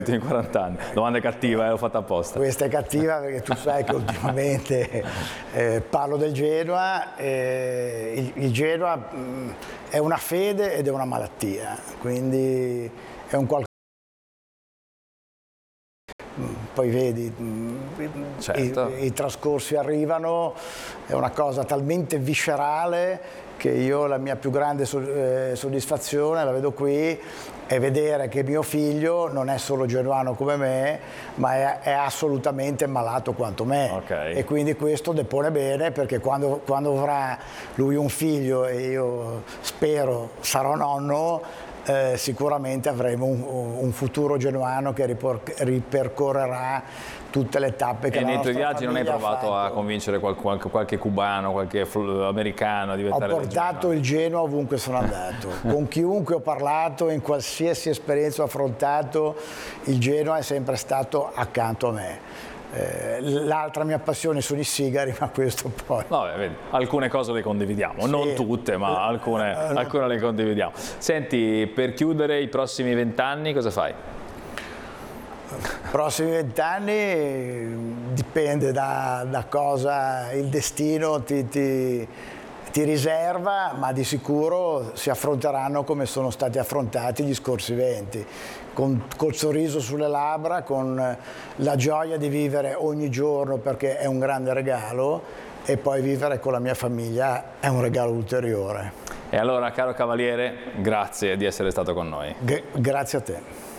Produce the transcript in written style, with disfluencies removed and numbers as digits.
in 40 anni. Domanda cattiva, l'ho fatta apposta. Questa è cattiva perché tu sai che ultimamente parlo del Genoa. Il Genoa è una fede ed è una malattia, quindi è un qualcosa. Poi vedi, certo. i trascorsi arrivano, è una cosa talmente viscerale che io la mia più grande soddisfazione, la vedo qui, è vedere che mio figlio non è solo genuano come me, ma è assolutamente malato quanto me. Okay. E quindi questo depone bene, perché quando avrà lui un figlio, e io spero sarò nonno, sicuramente avremo un futuro genuano che ripercorrerà tutte le tappe che la nostra famiglia ha fatto. E nei tuoi viaggi non hai provato a convincere qualche cubano, qualche americano a diventare genuano? Ho portato il Genoa ovunque sono andato, con chiunque ho parlato, in qualsiasi esperienza ho affrontato, il Genoa è sempre stato accanto a me. L'altra mia passione sono i sigari, ma questo poi. Vabbè, vedi, alcune cose le condividiamo, sì, non tutte, ma alcune le condividiamo. Senti, per chiudere, i prossimi 20 anni cosa fai? Prossimi 20 anni dipende da cosa il destino ti riserva, ma di sicuro si affronteranno come sono stati affrontati gli scorsi 20, col sorriso sulle labbra, con la gioia di vivere ogni giorno perché è un grande regalo, e poi vivere con la mia famiglia è un regalo ulteriore. E allora, caro Cavaliere, grazie di essere stato con noi. Grazie a te.